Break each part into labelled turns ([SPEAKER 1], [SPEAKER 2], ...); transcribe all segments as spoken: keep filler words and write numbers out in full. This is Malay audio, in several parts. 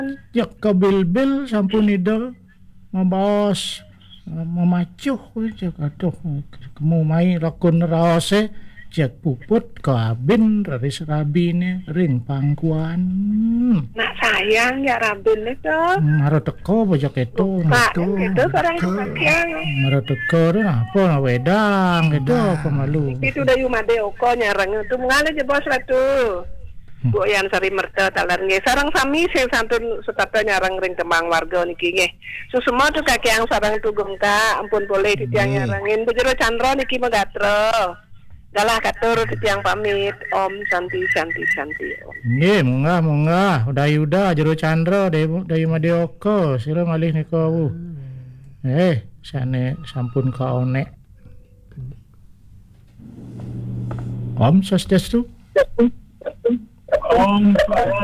[SPEAKER 1] Jak kabil-bil sampun ida mabaos uh, memacuh jak aduh kamu mai rakun raose jak puput kabin dari serabine ring pangkuan.
[SPEAKER 2] Nak sayang ya Rabin itu.
[SPEAKER 1] Maro teko bojak itu
[SPEAKER 2] Pak,
[SPEAKER 1] itu.
[SPEAKER 2] itu orang sayang.
[SPEAKER 1] Maro teko dah apa na wedang itu pemalu.
[SPEAKER 2] Itu dah Yumade Oko nyarang itu mengalir je bos ratu. Bu yang sari merta talar nge sarang sami sing santun setata nyarang ring kemang warga niki nge. So semua tu kaki yang sarang tu gengka ampun boleh ditiang nyarangin bujero Chandra niki magatro. Dalah katur titiang pamit Om Santi Santi Santi Om.
[SPEAKER 1] Nggih, munggah munggah. Udah udah jero Chandra dari Madeoko, sira malih nika wu. Eh, sane sampun ka onek. Om Swastiastu.
[SPEAKER 3] Om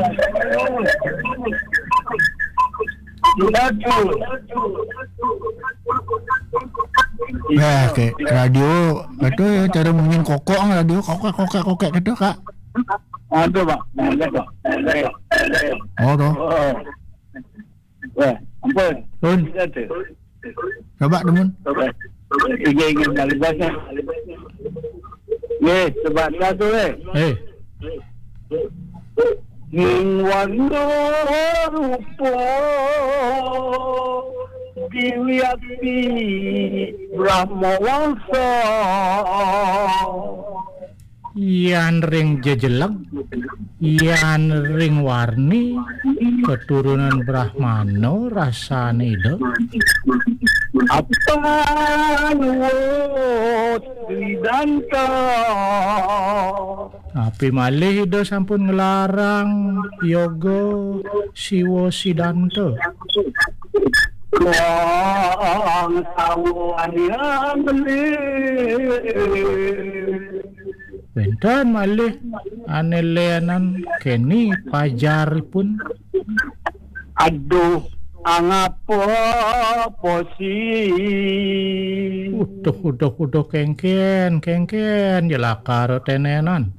[SPEAKER 4] Ya, ke radio itu ya cara mungkin kokok radio kokok kokok kokok gitu kak.
[SPEAKER 3] Ada pak,
[SPEAKER 4] Oh tuh.
[SPEAKER 3] Wah, ampun.
[SPEAKER 4] Tun. Coba demun.
[SPEAKER 3] Tiga ingin kali bahasa. Ye, sebab satu eh.
[SPEAKER 1] Eh.
[SPEAKER 3] Ning warna rupa diwiati Brahmawangsa
[SPEAKER 1] Yan ring jejelag, yan ring warni, keturunan Brahmana rasane ida.
[SPEAKER 3] apa nuwut Tridanta.
[SPEAKER 1] Tapi malih ida sampun ngelarang yoga Siwa Sidanta.
[SPEAKER 3] Wang sawan yang beli
[SPEAKER 1] Benten malih aneleanan keni pajaripun.
[SPEAKER 3] aduh angapa posi
[SPEAKER 1] Udah udah udah kengken kengken jelakar tenenan.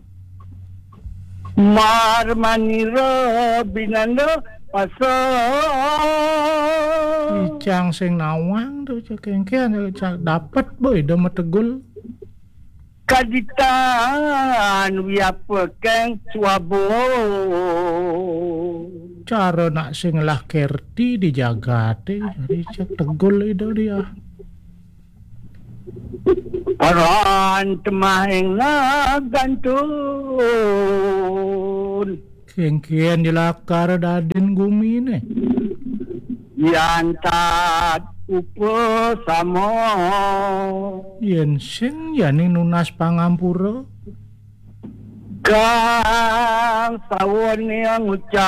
[SPEAKER 3] mar manira binanda pasal
[SPEAKER 1] Icang sing nawang tuh cak kengken cak dapat boy ida metegul.
[SPEAKER 3] kaditan wiapekeng suabo
[SPEAKER 1] Cara nak sing lah kerti dijagate jadi cak tegul ida dia.
[SPEAKER 3] paran temahing ngagantun
[SPEAKER 1] Kengken jelakar dadin gumine.
[SPEAKER 3] yantat upo samo
[SPEAKER 1] Yen sing yani nunas pangampura.
[SPEAKER 3] kang sawon yang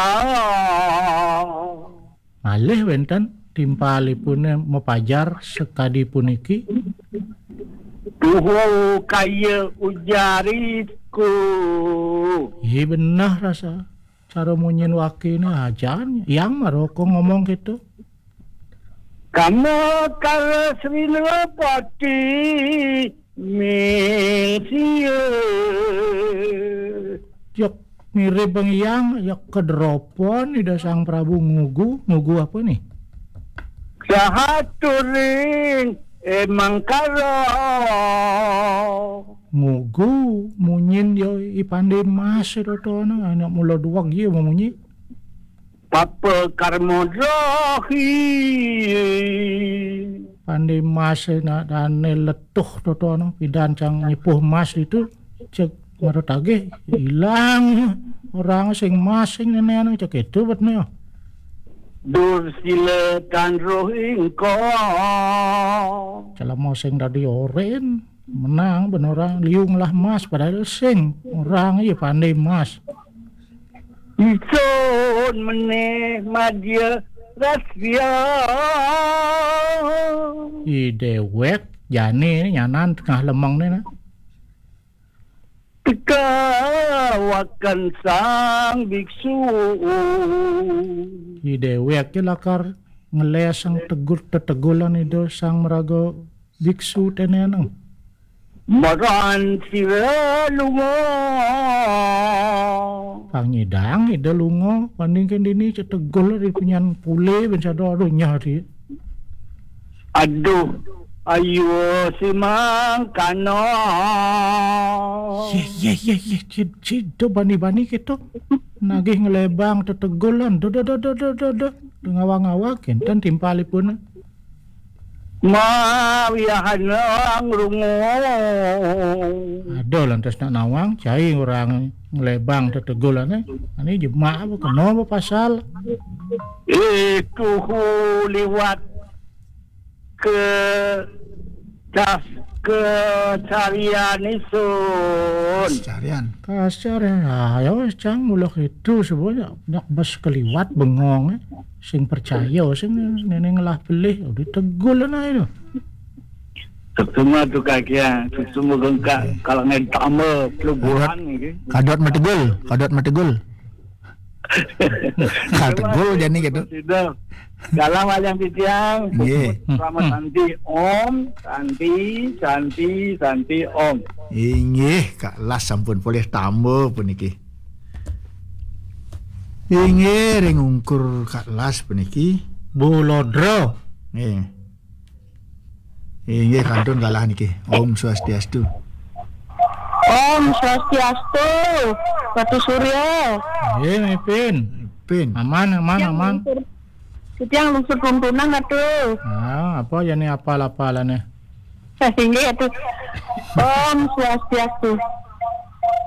[SPEAKER 3] ucap
[SPEAKER 1] Malih wenten timpalipun mepajar sekadi puniki.
[SPEAKER 3] tuho kaya ujarisku
[SPEAKER 1] Iya benar rasa cara munyin wakini ajan yang maroko ngomong gitu.
[SPEAKER 3] kamu kareswila pati mesia
[SPEAKER 1] Jok mirip bang yang ya kedropon ida sang Prabu ngugu ngugu apa nih?
[SPEAKER 3] sahaturing emang karo
[SPEAKER 1] Ngugu munyin yo ipande mas itu na anak mula duwag ye munyi.
[SPEAKER 3] papa karmodrohi
[SPEAKER 1] Pandai mas na dane letuh to na pidan cang nyepuh mas itu cek marotage hilang orang sing mas sing nenek cek itu betnya.
[SPEAKER 3] dur silekan rohing ko
[SPEAKER 1] Calama sing tadi oren menang beneran liung lah mas padahal sing orang iya pandai mas.
[SPEAKER 3] ison meneh madya rasya
[SPEAKER 1] I dewek jani nyanan tengah lemang ni na.
[SPEAKER 3] tekawakan sang biksu
[SPEAKER 1] I dewek ki lakar ngeles sang tegur tetegulan itu sang merago biksu tenenang.
[SPEAKER 3] Maran sira lungo.
[SPEAKER 1] Pangidang ida lungo pandingkan dini cetegol di punyan pule ben sado aduh nyari.
[SPEAKER 3] Aduh, ayo simang kano.
[SPEAKER 1] Ye ye ye ye cid cido bani-bani gitu. Nagih ngelebang tetegolan do do do do do do do ngawang-ngawakin dan timpali pun.
[SPEAKER 3] Mawiyahan ang rungo.
[SPEAKER 1] Ada lantas nak nawang cai orang ngelebang tetegolan eh. Ani jemaah apa kena apa pasal?
[SPEAKER 3] Itu liwat ke tas ke carian isun.
[SPEAKER 4] Carian.
[SPEAKER 1] Kasar ya, ya wes cang mulak itu sebenarnya nak bas keliwat bengong eh. Sing percaya sing nenek ngelah belih udah tegulan aja tu.
[SPEAKER 3] Semua tu kakia, semua gengkak kalau ngentama pelubuhan ni.
[SPEAKER 4] Kadot mategul, kadot mategul. Kategul jadi gitu.
[SPEAKER 3] Sudah. Dalam wayang pitiang,
[SPEAKER 4] Nggih.
[SPEAKER 3] selamat santi om, santi, santi, santi om.
[SPEAKER 4] Inggih, Kak Las sampun boleh tambah puniki. Inggih ring ungkur Kak Las puniki.
[SPEAKER 1] Bulodro.
[SPEAKER 4] Nggih. Inggih kantun kalah niki. Om Swastiastu.
[SPEAKER 2] Om Swastiastu, Batu Surya.
[SPEAKER 1] Eh, Mepin.
[SPEAKER 4] Pin.
[SPEAKER 1] Aman, aman, aman.
[SPEAKER 2] Itu yang lungsur runtunan atuh.
[SPEAKER 1] Ah, apa ya ni apal-apalan eh?
[SPEAKER 2] Sehingga itu Om Swastiastu.